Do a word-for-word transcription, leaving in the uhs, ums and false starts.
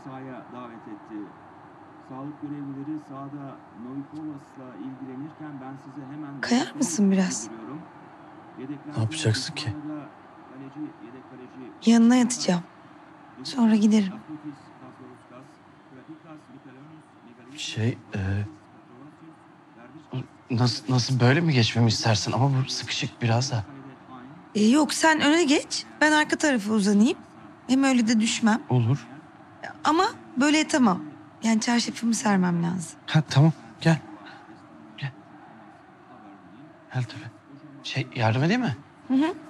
sahaya davet etti. Sağlık görevlileri sahada Novikolas'la ilgilenirken ben size hemen... Kayar mısın biraz? Ne yapacaksın ki? Yanına yatacağım. Sonra giderim. Şey, e, nasıl, nasıl böyle mi geçmemi istersin? Ama bu sıkışık biraz da. E, yok sen öne geç. Ben arka tarafa uzanayım. Hem öyle de düşmem. Olur. Ama böyle yatamam. Yani çarşafımı sermem lazım. Ha, tamam, gel. Gel. Gel tabii. Şey, yardım edeyim mi? Hı hı.